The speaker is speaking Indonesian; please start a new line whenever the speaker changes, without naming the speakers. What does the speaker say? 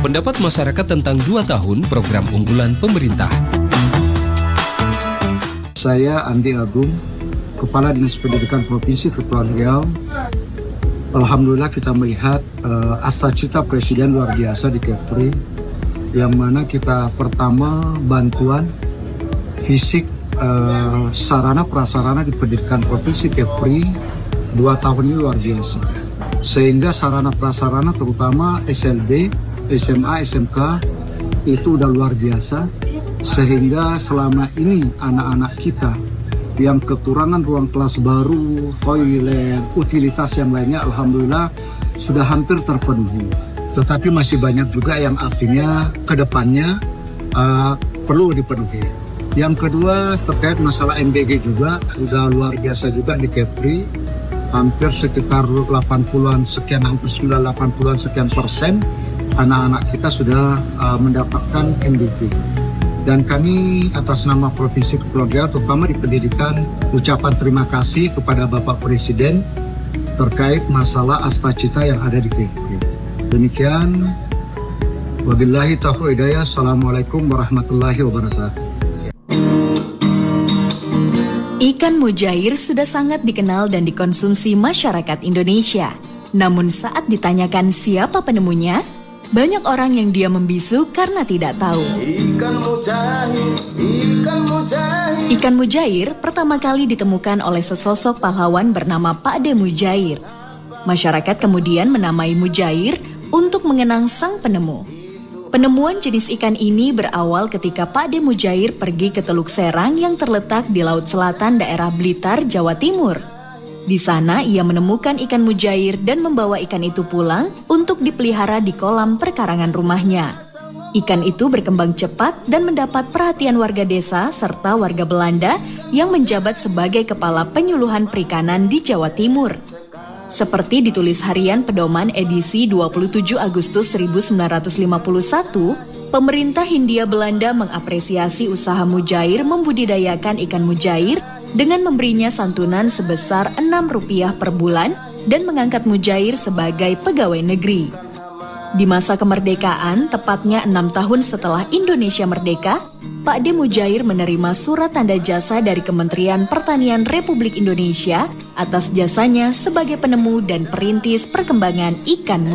Pendapat masyarakat tentang 2 tahun program unggulan pemerintah.
Saya Andi Agung, Kepala Dinas Pendidikan Provinsi Kepulauan Riau. Alhamdulillah kita melihat Astacita Presiden luar biasa di Kepri, yang mana kita pertama bantuan fisik sarana prasarana di pendidikan Provinsi Kepri 2 tahun ini luar biasa. Sehingga sarana prasarana terutama SLB, SMA, SMK itu udah luar biasa. Sehingga selama ini anak-anak kita yang kekurangan ruang kelas baru, toilet, utilitas yang lainnya, alhamdulillah sudah hampir terpenuhi. Tetapi masih banyak juga yang artinya ke depannya perlu dipenuhi. Yang kedua terkait masalah MBG juga, sudah luar biasa juga di Kepri. Hampir sekitar 80-an sekian, hampir 80-an sekian persen anak-anak kita sudah mendapatkan MBG. Dan kami atas nama Provinsi Kepulauan Riau, terutama di pendidikan, ucapan terima kasih kepada Bapak Presiden terkait masalah Astacita yang ada di Kepri. Demikian, wabillahi taufiq hidayah. Assalamualaikum warahmatullahi wabarakatuh.
Ikan mujair sudah sangat dikenal dan dikonsumsi masyarakat Indonesia. Namun saat ditanyakan siapa penemunya, banyak orang yang diam membisu karena tidak tahu. Ikan mujair pertama kali ditemukan oleh sesosok pahlawan bernama Pak De Mujair. Masyarakat kemudian menamai Mujair untuk mengenang sang penemu. Penemuan jenis ikan ini berawal ketika Pak De Mujair pergi ke Teluk Serang yang terletak di Laut Selatan daerah Blitar, Jawa Timur. Di sana ia menemukan ikan mujair dan membawa ikan itu pulang untuk dipelihara di kolam perkarangan rumahnya. Ikan itu berkembang cepat dan mendapat perhatian warga desa serta warga Belanda yang menjabat sebagai kepala penyuluhan perikanan di Jawa Timur. Seperti ditulis Harian Pedoman edisi 27 Agustus 1951, pemerintah Hindia Belanda mengapresiasi usaha Mujair membudidayakan ikan mujair dengan memberinya santunan sebesar Rp6 per bulan dan mengangkat Mujair sebagai pegawai negeri. Di masa kemerdekaan, tepatnya 6 tahun setelah Indonesia merdeka, Pak De Mujair menerima surat tanda jasa dari Kementerian Pertanian Republik Indonesia atas jasanya sebagai penemu dan perintis perkembangan ikan mujair.